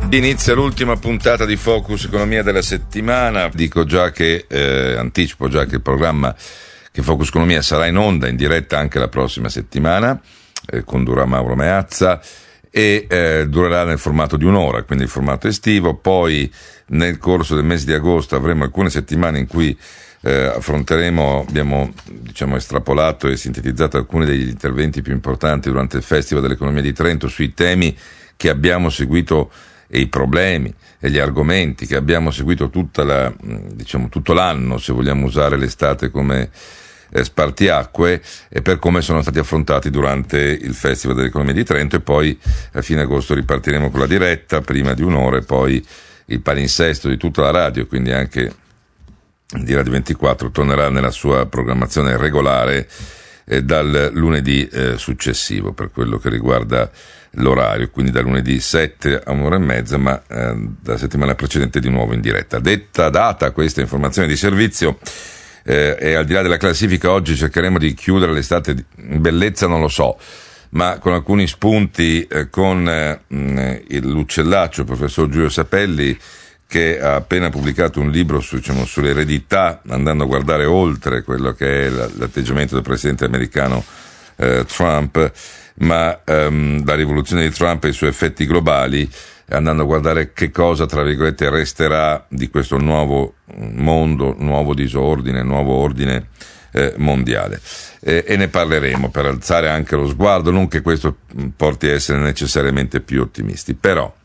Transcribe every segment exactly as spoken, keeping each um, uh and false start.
Inizia l'ultima puntata di Focus Economia della settimana. Dico già che, eh, anticipo già che il programma che Focus Economia sarà in onda, in diretta anche la prossima settimana, eh, condurrà Mauro Meazza e eh, durerà nel formato di un'ora, quindi il formato estivo. Poi nel corso del mese di agosto avremo alcune settimane in cui eh, affronteremo, abbiamo diciamo estrapolato e sintetizzato alcuni degli interventi più importanti durante il Festival dell'Economia di Trento sui temi che abbiamo seguito e i problemi e gli argomenti che abbiamo seguito tutta la, diciamo, tutto l'anno, se vogliamo usare l'estate come eh, spartiacque, e per come sono stati affrontati durante il Festival dell'Economia di Trento. E poi a fine agosto ripartiremo con la diretta, prima di un'ora, e poi il palinsesto di tutta la radio, quindi anche di Radio ventiquattro, tornerà nella sua programmazione regolare eh, dal lunedì eh, successivo, per quello che riguarda l'orario, quindi da lunedì sette a un'ora e mezza, ma eh, la settimana precedente di nuovo in diretta. Detta data questa informazione di servizio, eh, e al di là della classifica, oggi cercheremo di chiudere l'estate in bellezza, non lo so, ma con alcuni spunti, eh, con eh, l'uccellaccio, il professor Giulio Sapelli, che ha appena pubblicato un libro su, diciamo, sull'eredità, andando a guardare oltre quello che è l'atteggiamento del presidente americano eh, Trump, ma um, la rivoluzione di Trump e i suoi effetti globali, andando a guardare che cosa, tra virgolette, resterà di questo nuovo mondo, nuovo disordine, nuovo ordine eh, mondiale. E, e ne parleremo, per alzare anche lo sguardo, non che questo porti a essere necessariamente più ottimisti. Però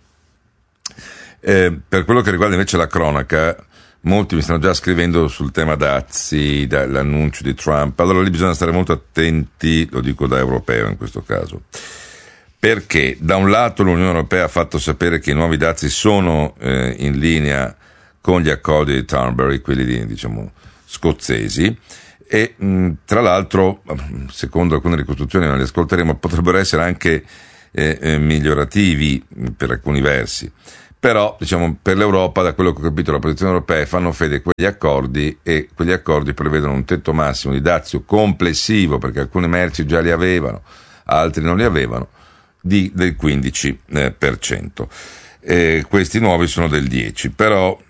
eh, per quello che riguarda invece la cronaca, molti mi stanno già scrivendo sul tema dazi, dall'annuncio di Trump. Allora lì bisogna stare molto attenti, lo dico da europeo in questo caso, perché da un lato l'Unione Europea ha fatto sapere che i nuovi dazi sono eh, in linea con gli accordi di Turnberry, quelli di, diciamo, scozzesi, e mh, tra l'altro, secondo alcune ricostruzioni, non le ascolteremo, potrebbero essere anche eh, eh, migliorativi per alcuni versi. Però, diciamo, per l'Europa, da quello che ho capito, la posizione europea, fanno fede quegli accordi, e quegli accordi prevedono un tetto massimo di dazio complessivo, perché alcune merci già li avevano, altri non li avevano, di, del quindici per cento. Eh, questi nuovi sono del dieci per cento, però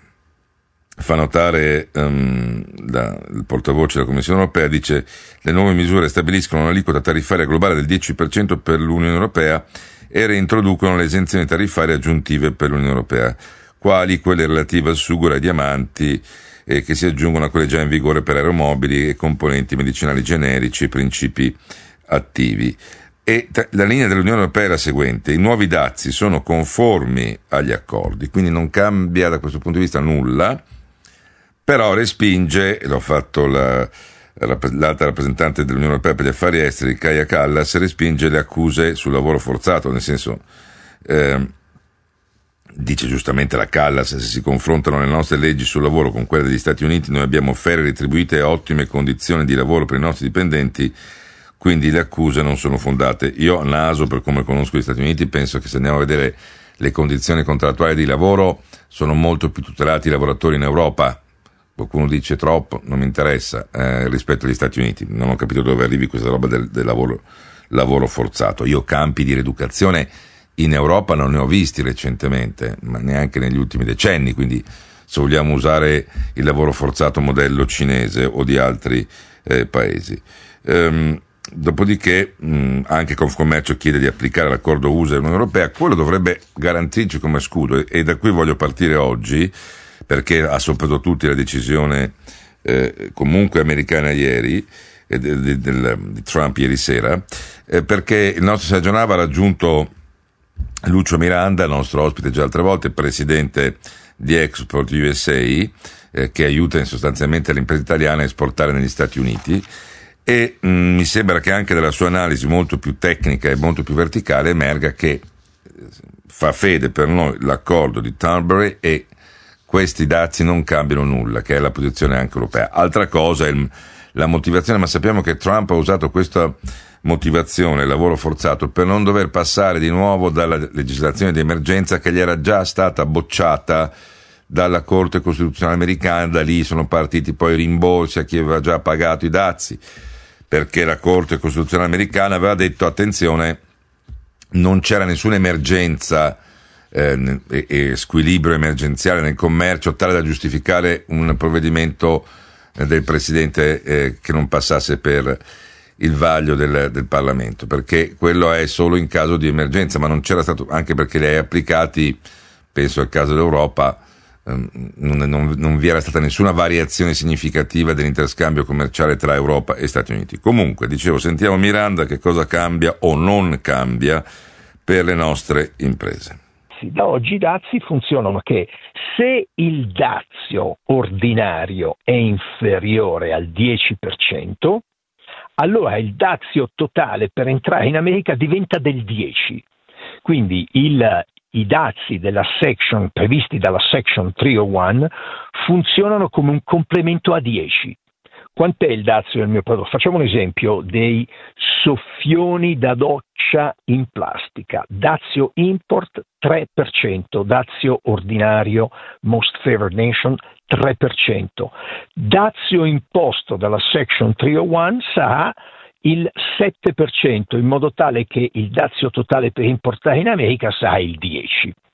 fa notare um, la, il portavoce della Commissione europea, dice: le nuove misure stabiliscono un'aliquota tariffaria globale del dieci per cento per l'Unione Europea e reintroducono le esenzioni tariffarie aggiuntive per l'Unione Europea, quali quelle relative al sughero, ai diamanti, eh, che si aggiungono a quelle già in vigore per aeromobili e componenti medicinali generici e principi attivi. E t- la linea dell'Unione Europea è la seguente: i nuovi dazi sono conformi agli accordi, quindi non cambia da questo punto di vista nulla, però respinge, e l'ho fatto la l'alta rappresentante dell'Unione Europea per gli affari esteri, Kaja Kallas, respinge le accuse sul lavoro forzato, nel senso, eh, dice giustamente la Kallas, se si confrontano le nostre leggi sul lavoro con quelle degli Stati Uniti, noi abbiamo ferie retribuite e ottime condizioni di lavoro per i nostri dipendenti, quindi le accuse non sono fondate. Io, a naso, per come conosco gli Stati Uniti, penso che se andiamo a vedere le condizioni contrattuali di lavoro, sono molto più tutelati i lavoratori in Europa. Qualcuno dice troppo, non mi interessa, eh, rispetto agli Stati Uniti. Non ho capito dove arrivi questa roba del, del lavoro, lavoro forzato. Io campi di rieducazione in Europa non ne ho visti recentemente, ma neanche negli ultimi decenni, quindi se vogliamo usare il lavoro forzato modello cinese o di altri eh, paesi. Ehm, dopodiché mh, anche Confcommercio chiede di applicare l'accordo U S A e Unione Europea, quello dovrebbe garantirci come scudo, e, e da qui voglio partire oggi, perché ha sorpreso tutti la decisione eh, comunque americana ieri, eh, di, di, di Trump ieri sera, eh, perché il nostro Sergio Nava ha raggiunto Lucio Miranda, nostro ospite già altre volte, presidente di Export U S A, eh, che aiuta sostanzialmente le imprese italiane a esportare negli Stati Uniti, e mh, mi sembra che anche dalla sua analisi molto più tecnica e molto più verticale emerga che fa fede per noi l'accordo di Turnberry e questi dazi non cambiano nulla, che è la posizione anche europea. Altra cosa è il, la motivazione, ma sappiamo che Trump ha usato questa motivazione, il lavoro forzato, per non dover passare di nuovo dalla legislazione di emergenza che gli era già stata bocciata dalla Corte Costituzionale americana. Da lì sono partiti poi rimborsi a chi aveva già pagato i dazi, perché la Corte Costituzionale americana aveva detto: attenzione, non c'era nessuna emergenza eh, e, e squilibrio emergenziale nel commercio tale da giustificare un provvedimento eh, del Presidente eh, che non passasse per il vaglio del, del Parlamento, perché quello è solo in caso di emergenza, ma non c'era stato, anche perché li hai applicati, penso al caso d'Europa, ehm, non, non, non vi era stata nessuna variazione significativa dell'interscambio commerciale tra Europa e Stati Uniti. Comunque, dicevo, sentiamo Miranda che cosa cambia o non cambia per le nostre imprese. Da oggi i dazi funzionano che se il dazio ordinario è inferiore al dieci per cento, allora il dazio totale per entrare in America diventa del dieci. Quindi il, i dazi della section, previsti dalla Section trecentouno funzionano come un complemento a dieci. Quant'è il dazio del mio prodotto? Facciamo un esempio dei soffioni da doccia in plastica. Dazio import tre per cento, dazio ordinario Most Favored Nation tre per cento. Dazio imposto dalla Section trecentouno sarà il sette per cento, in modo tale che il dazio totale per importare in America sarà il dieci per cento.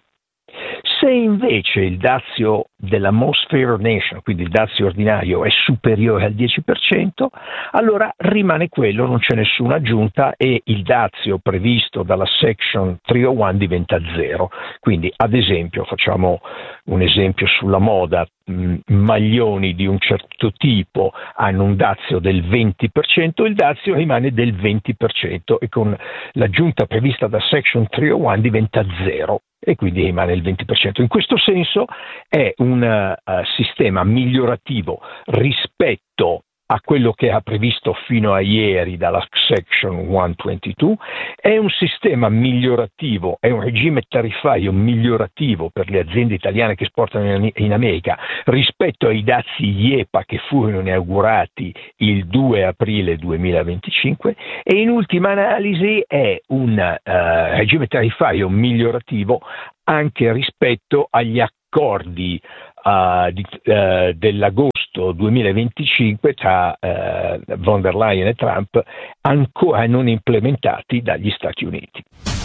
Se invece il dazio della Most Favored Nation, quindi il dazio ordinario, è superiore al dieci per cento, allora rimane quello, non c'è nessuna aggiunta e il dazio previsto dalla Section trecentouno diventa zero. Quindi, ad esempio, facciamo un esempio sulla moda, mh, maglioni di un certo tipo hanno un dazio del venti per cento, il dazio rimane del venti per cento e con l'aggiunta prevista da Section trecentouno diventa zero. E quindi rimane il venti per cento. In questo senso è un uh, sistema migliorativo rispetto a quello che ha previsto fino a ieri dalla Section centoventidue, è un sistema migliorativo, è un regime tariffario migliorativo per le aziende italiane che esportano in, in America rispetto ai dazi I E P A che furono inaugurati il due aprile duemilaventicinque e in ultima analisi è un uh, regime tariffario migliorativo anche rispetto agli accordi uh, di, uh, dell'agosto duemilaventicinque tra uh, von der Leyen e Trump ancora non implementati dagli Stati Uniti.